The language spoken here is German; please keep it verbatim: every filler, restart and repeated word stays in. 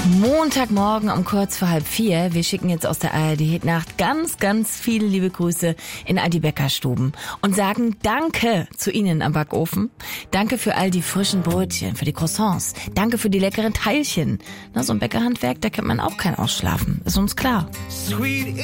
Montagmorgen um kurz vor halb vier. Wir schicken jetzt aus der A R D-Nacht ganz, ganz viele liebe Grüße in all die Bäckerstuben und sagen Danke zu Ihnen am Backofen. Danke für all die frischen Brötchen, für die Croissants. Danke für die leckeren Teilchen. Na, so ein Bäckerhandwerk, da kennt man auch kein Ausschlafen. Ist uns klar. Sweet